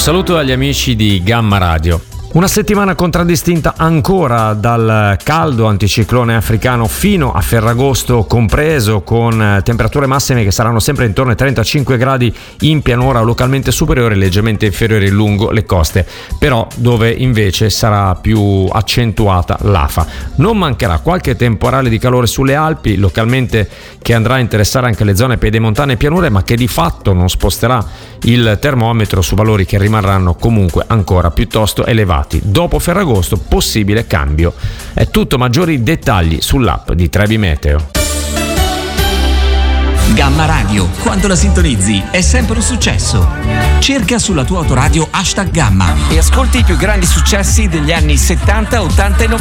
saluto agli amici di Gamma Radio. Una settimana contraddistinta ancora dal caldo anticiclone africano fino a Ferragosto compreso, con temperature massime che saranno sempre intorno ai 35 gradi in pianura, localmente superiori, leggermente inferiori lungo le coste, però dove invece sarà più accentuata l'afa. Non mancherà qualche temporale di calore sulle Alpi, localmente che andrà a interessare anche le zone pedemontane e pianure, ma che di fatto non sposterà il termometro su valori che rimarranno comunque ancora piuttosto elevati. Dopo Ferragosto possibile cambio. È tutto, maggiori dettagli sull'app di Trebi Meteo. Gamma Radio, quando la sintonizzi è sempre un successo. Cerca sulla tua autoradio #Gamma e ascolti i più grandi successi degli anni 70, 80 e 90.